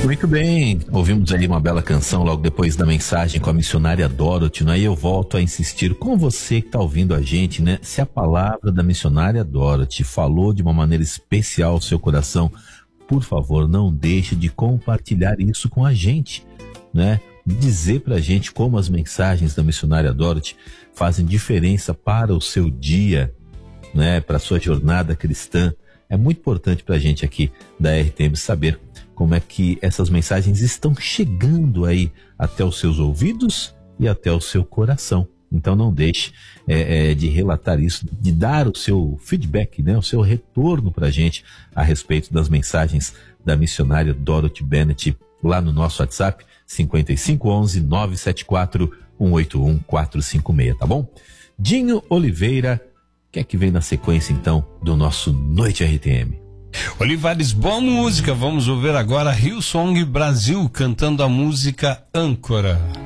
Muito bem, ouvimos aí uma bela canção logo depois da mensagem com a missionária Dorothy, né? E eu volto a insistir com você que está ouvindo a gente, né? Se a palavra da missionária Dorothy falou de uma maneira especial ao seu coração, por favor, não deixe de compartilhar isso com a gente, né? Dizer pra gente como as mensagens da missionária Dorothy fazem diferença para o seu dia, né? Para a sua jornada cristã. É muito importante pra gente aqui da RTM saber como é que essas mensagens estão chegando aí até os seus ouvidos e até o seu coração. Então não deixe de relatar isso, de dar o seu feedback, né, o seu retorno pra gente a respeito das mensagens da missionária Dorothy Bennett lá no nosso WhatsApp 5511-974-181-456, tá bom? Dinho Oliveira, o que é que vem na sequência então do nosso Noite RTM? Olivares, boa música. Vamos ouvir agora Hillsong Brasil cantando a música Âncora.